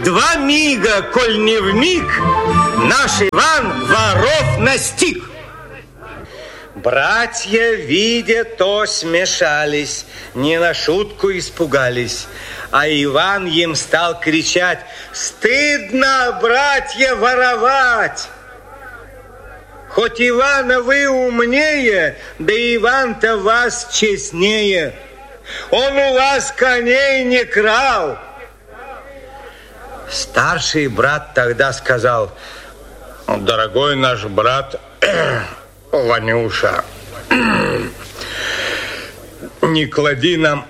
В 2 мига, коль не в миг, наш Иван воров настиг. Братья, видя то, смешались, не на шутку испугались. А Иван им стал кричать: «Стыдно, братья, воровать! Хоть Ивана вы умнее, да Иван-то вас честнее. Он у вас коней не крал». Старший брат тогда сказал: «Дорогой наш брат Ванюша, не клади нам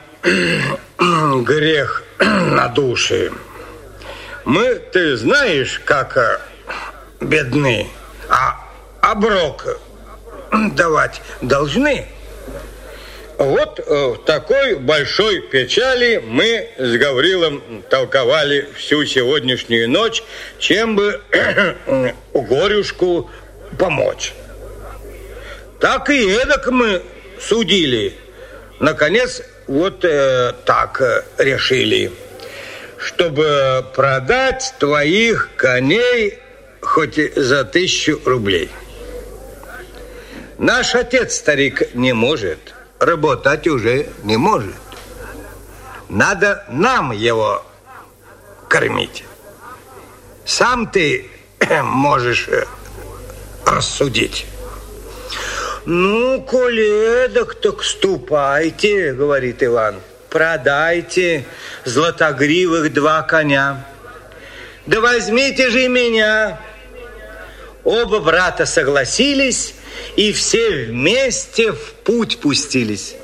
грех на души. Мы, ты знаешь, как бедны, а оброк давать должны. Вот в такой большой печали мы с Гаврилом толковали всю сегодняшнюю ночь, чем бы горюшку помочь. Так и эдак мы судили. Наконец, вот так решили, чтобы продать твоих коней хоть за 1000 рублей. Наш отец, старик, не может, работать уже не может. Надо нам его кормить. Сам ты можешь рассудить». «Ну, коли эдак, так ступайте, — говорит Иван, — продайте златогривых 2 коня. Да возьмите же меня». Оба брата согласились, и все вместе в путь пустились.